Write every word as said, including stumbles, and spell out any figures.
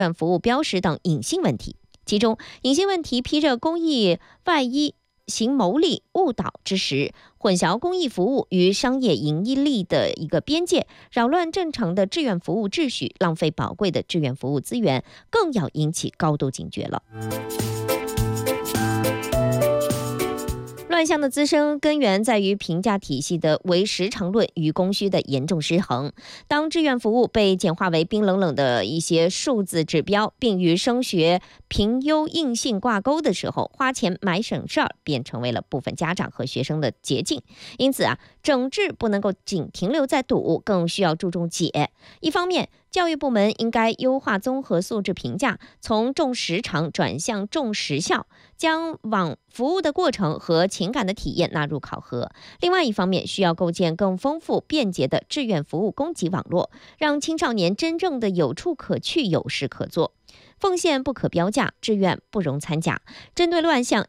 服务标识等隐性问题。其中，隐性问题披着公益外衣，行牟利误导之时，混淆公益服务与商业盈利的一个边界，扰乱正常的志愿服务秩序，浪费宝贵的志愿服务资源，更要引起高度警觉了。乱象的滋生根源在于评价体系的唯时长论与供需的严重失衡。当志愿服务被简化为冰冷冷的一些数字指标，并与升学评优硬性挂钩的时候，花钱买省事儿便成为了部分家长和学生的捷径。因此啊，整治不能够仅停留在堵，更需要注重解。一方面，教育部门应该优化综合素质评价，从重时长转向重时效，将往服务的过程和情感的体验纳入考核。另外一方面，需要构建更丰富便捷的志愿服务供给网络，让青少年真正的有处可去，有事可做。奉献不可标价，志愿不容参假。针对乱象，